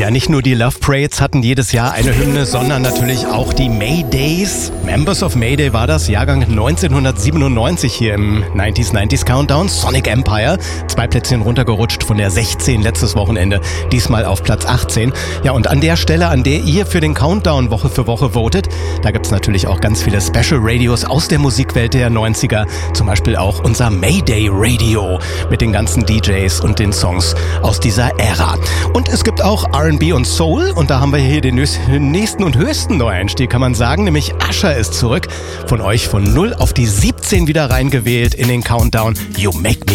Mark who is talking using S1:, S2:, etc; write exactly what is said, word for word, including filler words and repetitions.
S1: Ja, nicht nur die Love Parades hatten jedes Jahr eine Hymne, sondern natürlich auch die Maydays. Members of Mayday war das, Jahrgang neunzehnhundertsiebenundneunzig hier im neunziger neunzig Countdown. Sonic Empire, zwei Plätzchen runtergerutscht von der sechzehn letztes Wochenende, diesmal auf Platz achtzehn. Ja, und an der Stelle, an der ihr für den Countdown Woche für Woche votet, da gibt's natürlich auch ganz viele Special Radios aus der Musikwelt der neunziger. Zum Beispiel auch unser Mayday Radio mit den ganzen D Js und den Songs aus dieser Ära. Und es gibt auch R and B und Soul und da haben wir hier den nächsten und höchsten Neueinstieg, kann man sagen, nämlich Usher ist zurück, von euch von null auf die siebzehn wieder reingewählt in den Countdown. You Make Me